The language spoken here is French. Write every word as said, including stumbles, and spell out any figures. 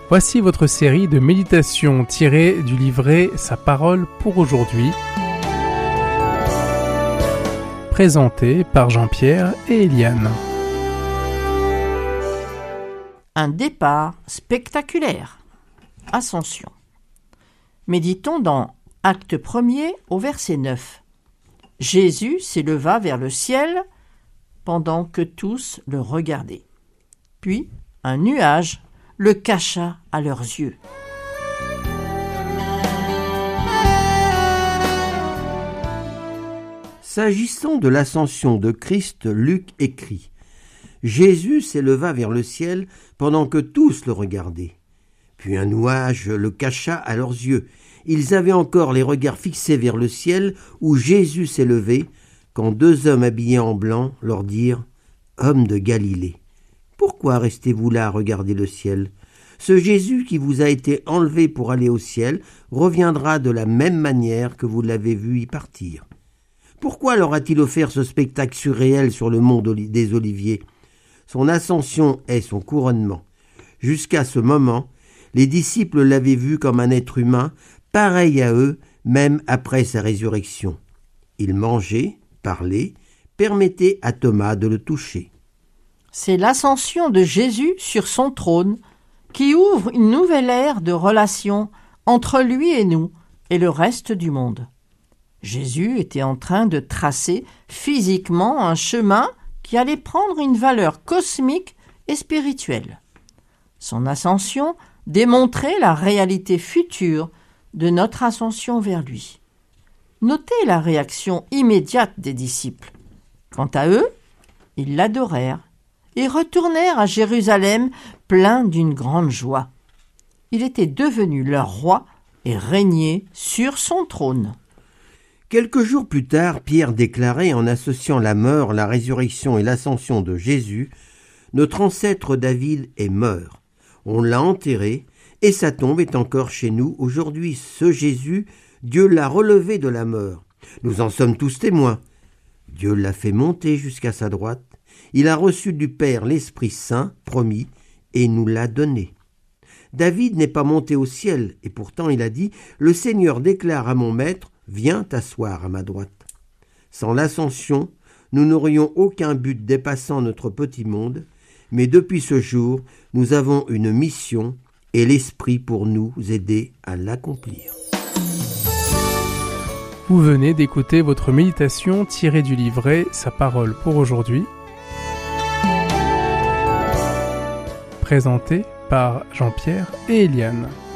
Voici votre série de méditations tirées du livret Sa parole pour aujourd'hui, présentée par Jean-Pierre et Eliane. Un départ spectaculaire. Ascension. Méditons dans Acte premier au verset neuf. Jésus s'éleva vers le ciel pendant que tous le regardaient. Puis un nuage le cacha à leurs yeux. S'agissant de l'ascension de Christ, Luc écrit « Jésus s'éleva vers le ciel pendant que tous le regardaient. Puis un nuage le cacha à leurs yeux. Ils avaient encore les regards fixés vers le ciel où Jésus s'élevait, quand deux hommes habillés en blanc leur dirent « Hommes de Galilée, pourquoi restez-vous là à regarder le ciel ? Ce Jésus qui vous a été enlevé pour aller au ciel reviendra de la même manière que vous l'avez vu y partir. Pourquoi leur a-t-il offert ce spectacle surréel sur le mont des Oliviers ? Son ascension est son couronnement. Jusqu'à ce moment, les disciples l'avaient vu comme un être humain, pareil à eux, même après sa résurrection. Il mangeait, parlait, permettait à Thomas de le toucher. C'est l'ascension de Jésus sur son trône qui ouvre une nouvelle ère de relations entre lui et nous et le reste du monde. Jésus était en train de tracer physiquement un chemin qui allait prendre une valeur cosmique et spirituelle. Son ascension démontrait la réalité future de notre ascension vers lui. Notez la réaction immédiate des disciples. Quant à eux, ils l'adorèrent et retournèrent à Jérusalem pleins d'une grande joie. Il était devenu leur roi et régnait sur son trône. Quelques jours plus tard, Pierre déclarait, en associant la mort, la résurrection et l'ascension de Jésus, « Notre ancêtre David est mort. On l'a enterré et sa tombe est encore chez nous aujourd'hui. Ce Jésus, Dieu l'a relevé de la mort. Nous en sommes tous témoins. Dieu l'a fait monter jusqu'à sa droite. Il a reçu du Père l'Esprit Saint, promis, et nous l'a donné. David n'est pas monté au ciel, et pourtant il a dit « Le Seigneur déclare à mon maître, viens t'asseoir à ma droite. » Sans l'ascension, nous n'aurions aucun but dépassant notre petit monde, mais depuis ce jour, nous avons une mission et l'Esprit pour nous aider à l'accomplir. Vous venez d'écouter votre méditation tirée du livret Sa parole pour aujourd'hui, présenté par Jean-Pierre et Eliane.